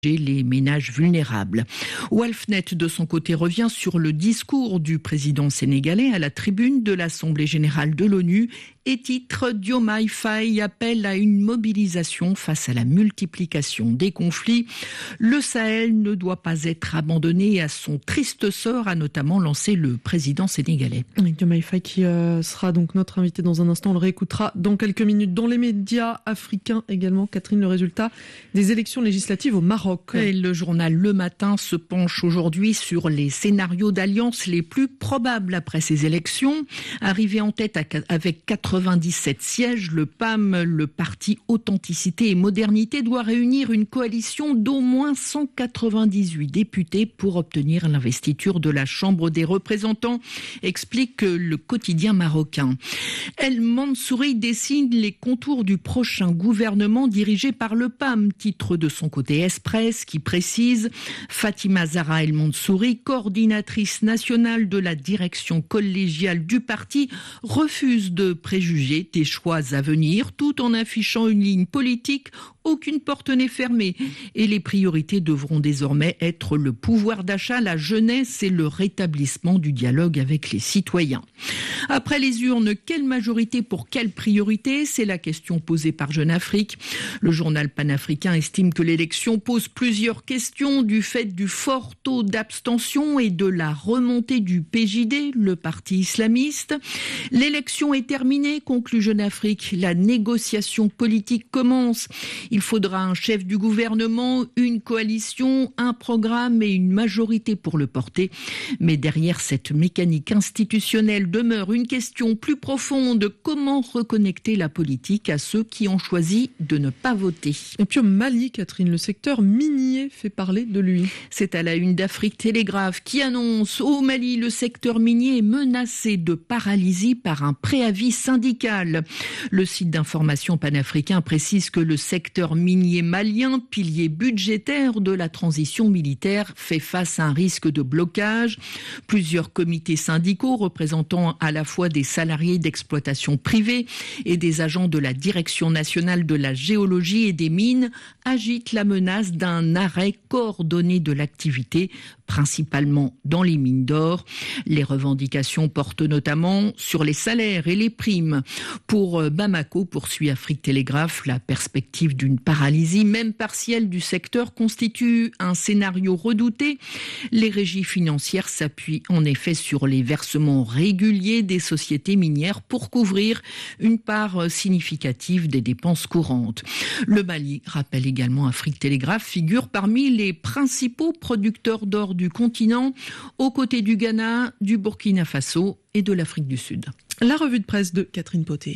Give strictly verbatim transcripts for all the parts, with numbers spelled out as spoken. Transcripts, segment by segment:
les ménages vulnérables. Walfnet, de son côté, revient sur le discours du président sénégalais à la tribune de l'Assemblée générale de l'ONU et titre « Diomaye Faye appelle à une mobilisation face à la multiplication des conflits. Le Sahel ne doit pas être abandonné à son triste sort », a notamment lancé le président sénégalais. Diomaye Faye qui euh, sera donc notre invité dans un instant, on le réécoutera dans quelques minutes. Dans les médias africains également, Catherine, le résultat des élections législatives au Maroc. Et le journal Le Matin se penche aujourd'hui sur les scénarios d'alliance les plus probables après ces élections. Arrivé en tête avec quatre-vingt-dix-sept sièges, le P A M, le parti Authenticité et Modernité, doit réunir une coalition d'au moins cent quatre-vingt-dix-huit députés pour obtenir l'investiture de la Chambre des représentants, explique le quotidien marocain. El Mansouri dessine les contours du prochain gouvernement dirigé par le P A M, titre de son côté Express, qui précise Fatima Zahra El Mansouri, coordinatrice nationale de la direction collégiale du parti, refuse de préjuger des choix à venir tout en affichant une ligne politique. Aucune porte n'est fermée et les priorités devront désormais être le pouvoir d'achat, la jeunesse et le rétablissement du dialogue avec les citoyens. Après les urnes, quelle majorité pour quelle priorité ? C'est la question posée par Jeune Afrique. Le journal panafricain estime que l'élection pose plusieurs questions du fait du fort taux d'abstention et de la remontée du P J D, le parti islamiste. L'élection est terminée, conclut Jeune Afrique. La négociation politique commence. Il faudra un chef du gouvernement, une coalition, un programme et une majorité pour le porter. Mais derrière cette mécanique institutionnelle demeure une question plus profonde. Comment reconnecter la politique à ceux qui ont choisi de ne pas voter ? Et puis au Mali, Catherine, le secteur minier fait parler de lui. C'est à la une d'Afrique Télégraphe qui annonce au Mali, le secteur minier est menacé de paralysie par un préavis syndical. Le site d'information panafricain précise que le secteur minier malien, pilier budgétaire de la transition militaire, fait face à un risque de blocage. Plusieurs comités syndicaux représentant à la fois des salariés d'exploitation privée et des agents de la Direction nationale de la géologie et des mines agitent la menace d'un arrêt coordonné de l'activité, principalement dans les mines d'or. Les revendications portent notamment sur les salaires et les primes. Pour Bamako, poursuit Afrique Télégraphe, la perspective d'une paralysie, même partielle, du secteur constitue un scénario redouté. Les régies financières s'appuient en effet sur les versements réguliers des sociétés minières pour couvrir une part significative des dépenses courantes. Le Mali, rappelle également Afrique Télégraphe, figure parmi les principaux producteurs d'or du continent, aux côtés du Ghana, du Burkina Faso et de l'Afrique du Sud. La revue de presse de Catherine Poté.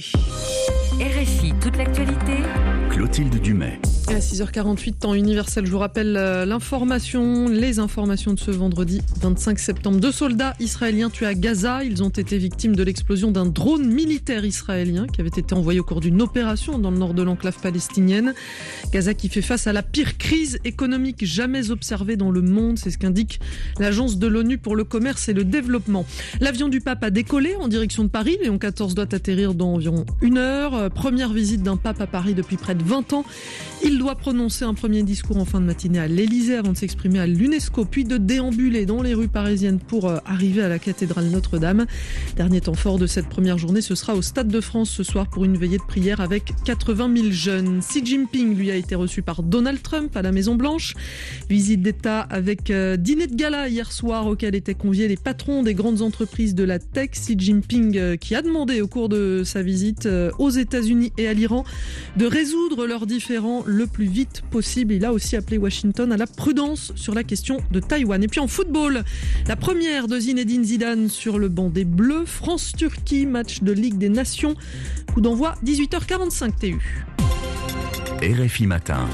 R F I, toute l'actualité. Clotilde Dumais. Et à six heures quarante-huit, temps universel, je vous rappelle euh, l'information, les informations de ce vendredi vingt-cinq septembre. Deux soldats israéliens tués à Gaza. Ils ont été victimes de l'explosion d'un drone militaire israélien qui avait été envoyé au cours d'une opération dans le nord de l'enclave palestinienne. Gaza qui fait face à la pire crise économique jamais observée dans le monde. C'est ce qu'indique l'agence de l'ONU pour le commerce et le développement. L'avion du pape a décollé en direction de Paris. Léon quatorze doit atterrir dans environ une heure. Première visite d'un pape à Paris depuis près de vingt ans. Il doit prononcer un premier discours en fin de matinée à l'Élysée avant de s'exprimer à l'UNESCO, puis de déambuler dans les rues parisiennes pour arriver à la cathédrale Notre-Dame. Dernier temps fort de cette première journée, ce sera au Stade de France ce soir pour une veillée de prière avec quatre-vingt mille jeunes. Xi Jinping, lui, a été reçu par Donald Trump à la Maison-Blanche. Visite d'État avec euh, dîner de gala hier soir auquel étaient conviés les patrons des grandes entreprises de la tech. Xi Jinping euh, qui a demandé au cours de sa visite euh, aux États-Unis et à l'Iran de résoudre leurs différends le plus vite possible. Il a aussi appelé Washington à la prudence sur la question de Taïwan. Et puis en football, la première de Zinedine Zidane sur le banc des Bleus. France-Turquie, match de Ligue des Nations. Coup d'envoi dix-huit heures quarante-cinq T U. R F I Matin.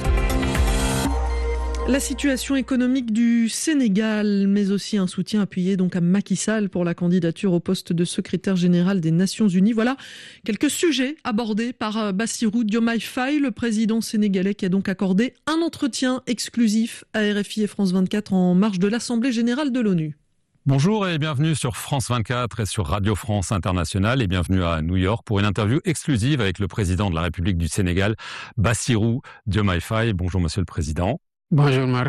La situation économique du Sénégal, mais aussi un soutien appuyé donc à Macky Sall pour la candidature au poste de secrétaire général des Nations Unies. Voilà quelques sujets abordés par Bassirou Diomaye Faye, le président sénégalais, qui a donc accordé un entretien exclusif à R F I et France vingt-quatre en marge de l'Assemblée générale de l'ONU. Bonjour et bienvenue sur France vingt-quatre et sur Radio France Internationale et bienvenue à New York pour une interview exclusive avec le président de la République du Sénégal, Bassirou Diomaye Faye. Bonjour Monsieur le Président. Bonjour Marc.